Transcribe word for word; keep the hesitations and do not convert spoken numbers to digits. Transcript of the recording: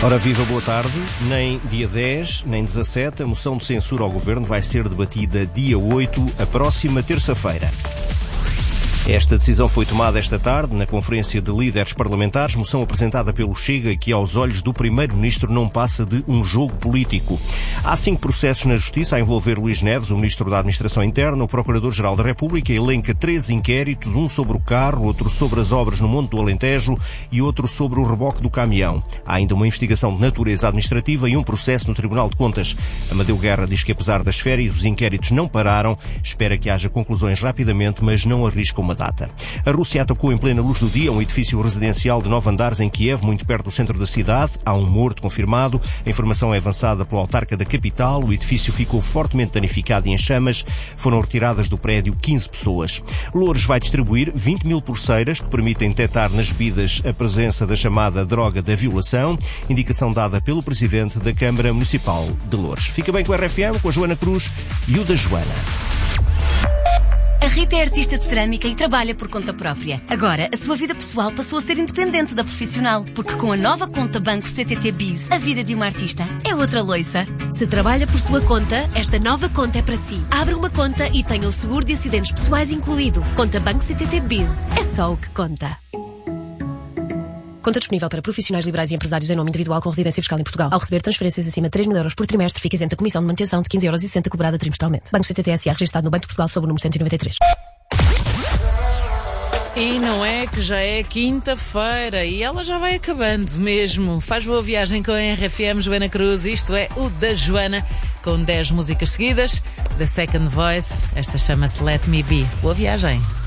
Ora, viva, boa tarde. Nem dia dez, nem dezassete, a moção de censura ao Governo vai ser debatida dia oito, a próxima terça-feira. Esta decisão foi tomada esta tarde na Conferência de Líderes Parlamentares, moção apresentada pelo Chega que, aos olhos do Primeiro-Ministro, não passa de um jogo político. Há cinco processos na Justiça a envolver Luís Neves, o Ministro da Administração Interna. O Procurador-Geral da República elenca três inquéritos, um sobre o carro, outro sobre as obras no Monte do Alentejo e outro sobre o reboque do caminhão. Há ainda uma investigação de natureza administrativa e um processo no Tribunal de Contas. Amadeu Guerra diz que, apesar das férias, os inquéritos não pararam, espera que haja conclusões rapidamente, mas não arrisca uma data. A Rússia atacou em plena luz do dia um edifício residencial de nove andares em Kiev, muito perto do centro da cidade. Há um morto confirmado. A informação é avançada pelo autarca da capital. O edifício ficou fortemente danificado e em chamas. Foram retiradas do prédio quinze pessoas. Loures vai distribuir vinte mil pulseiras que permitem detectar nas bebidas a presença da chamada droga da violação, indicação dada pelo presidente da Câmara Municipal de Loures. Fica bem com o R F M, com a Joana Cruz e o da Joana. A Rita é artista de cerâmica e trabalha por conta própria. Agora, a sua vida pessoal passou a ser independente da profissional, porque com a nova conta Banco C T T Biz, a vida de uma artista é outra loiça. Se trabalha por sua conta, esta nova conta é para si. Abra uma conta e tenha o seguro de acidentes pessoais incluído. Conta Banco C T T Biz. É só o que conta. Conta disponível para profissionais liberais e empresários em nome individual com residência fiscal em Portugal. Ao receber transferências acima de três mil euros por trimestre, fica isenta a comissão de manutenção de quinze euros e sessenta cobrada trimestralmente. Banco C T T S A registado no Banco de Portugal sob o número cento e noventa e três. E não é que já é quinta-feira e ela já vai acabando mesmo. Faz boa viagem com a R F M, Joana Cruz. Isto é o da Joana, com dez músicas seguidas. The Second Voice, esta chama-se Let Me Be. Boa viagem.